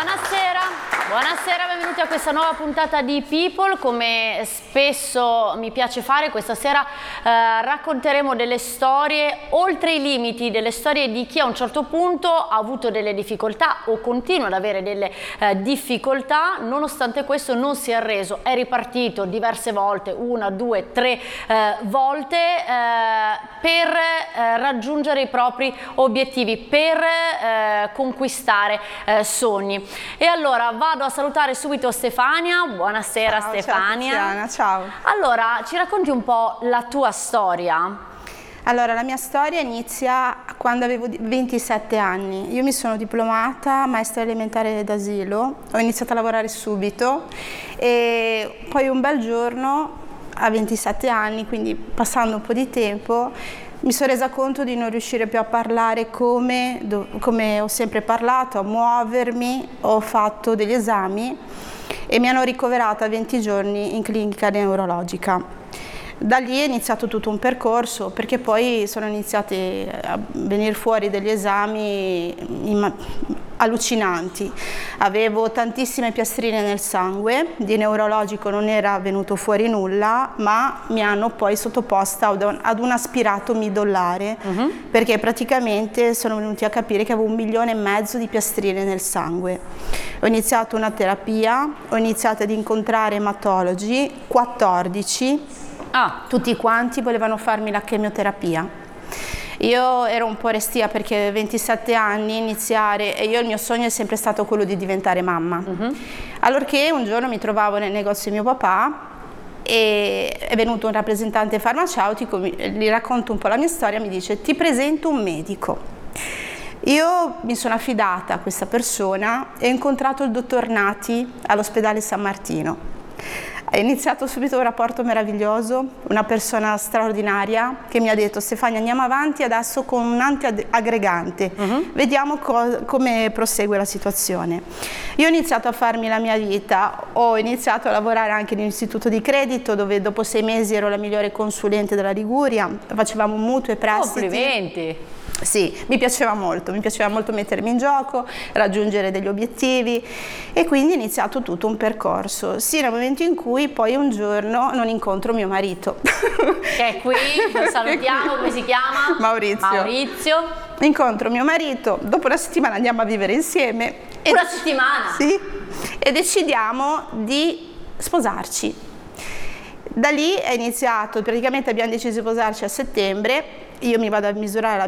Buonasera, benvenuti a questa nuova puntata di People. Come spesso mi piace fare, questa sera racconteremo delle storie oltre i limiti, delle storie di chi a un certo punto ha avuto delle difficoltà o continua ad avere delle difficoltà, nonostante questo non si è arreso, è ripartito diverse volte, una, due, tre volte per raggiungere i propri obiettivi, per conquistare sogni. E allora vado a salutare subito Stefania. Buonasera. Ciao, Stefania. Ciao Tiziana, ciao. Allora, ci racconti un po' la tua storia? Allora, la mia storia inizia quando avevo 27 anni. Io mi sono diplomata maestra elementare d'asilo, ho iniziato a lavorare subito e poi un bel giorno, a 27 anni, quindi passando un po' di tempo, mi sono resa conto di non riuscire più a parlare come ho sempre parlato, a muovermi. Ho fatto degli esami e mi hanno ricoverata 20 giorni in clinica neurologica. Da lì è iniziato tutto un percorso, perché poi sono iniziati a venire fuori degli esami allucinanti. Avevo tantissime piastrine nel sangue, di neurologico non era venuto fuori nulla, ma mi hanno poi sottoposta ad un aspirato midollare, perché praticamente sono venuti a capire che avevo 1,5 milioni di piastrine nel sangue. Ho iniziato una terapia, ho iniziato ad incontrare ematologi, 14, tutti quanti volevano farmi la chemioterapia. Io ero un po' restia perché 27 anni iniziare, e io il mio sogno è sempre stato quello di diventare mamma. Allorché un giorno mi trovavo nel negozio di mio papà e è venuto un rappresentante farmaceutico, gli racconto un po' la mia storia, mi dice: ti presento un medico. Io mi sono affidata a questa persona e ho incontrato il dottor Nati all'ospedale San Martino. È iniziato subito un rapporto meraviglioso, una persona straordinaria che mi ha detto: Stefania, andiamo avanti adesso con un antiaggregante, vediamo come prosegue la situazione. Io ho iniziato a farmi la mia vita, ho iniziato a lavorare anche in un istituto di credito dove dopo 6 mesi ero la migliore consulente della Liguria, facevamo mutui e prestiti. Complimenti! Sì, mi piaceva molto mettermi in gioco, raggiungere degli obiettivi, e quindi è iniziato tutto un percorso, sino al momento in cui poi un giorno non incontro mio marito. Che è qui, lo salutiamo, come si chiama? Maurizio. Incontro mio marito, dopo una settimana andiamo a vivere insieme. Una settimana? Sì, e decidiamo di sposarci. Da lì è iniziato, praticamente abbiamo deciso di sposarci a settembre. Io mi vado a misurare